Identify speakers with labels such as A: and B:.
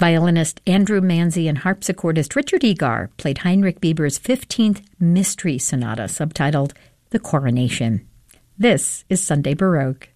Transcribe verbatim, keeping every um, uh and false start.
A: Violinist Andrew Manzi and harpsichordist Richard Egar played Heinrich Bieber's fifteenth Mystery Sonata, subtitled The Coronation. This is Sunday Baroque.